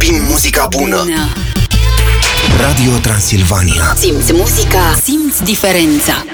iubim muzica bună. Radio Transilvania. Simți muzica, simți diferența.